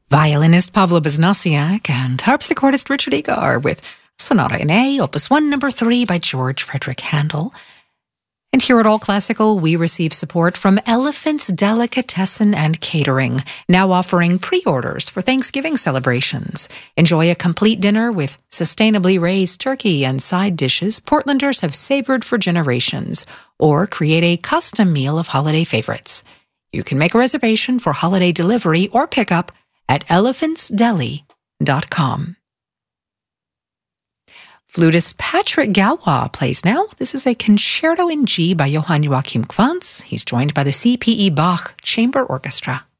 Violinist Pavlo Besnasiak and harpsichordist Richard Egar with Sonata in A, Opus 1, Number 3 by George Frederick Handel. And here at All Classical, we receive support from Elephant's Delicatessen and Catering, now offering pre-orders for Thanksgiving celebrations. Enjoy a complete dinner with sustainably raised turkey and side dishes Portlanders have savored for generations, or create a custom meal of holiday favorites. You can make a reservation for holiday delivery or pickup at elephantsdeli.com. Flutist Patrick Galois plays now. This is a concerto in G by Johann Joachim Quantz. He's joined by the C.P.E. Bach Chamber Orchestra.